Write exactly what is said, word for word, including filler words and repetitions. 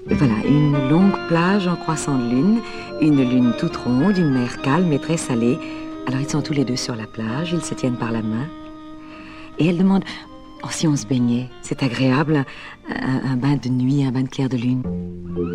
Voilà, une longue plage en croissant de lune, une lune toute ronde, une mer calme et très salée. Alors ils sont tous les deux sur la plage, ils se tiennent par la main. Et elle demande, oh, si on se baignait, c'est agréable, un, un bain de nuit, un bain de clair de lune.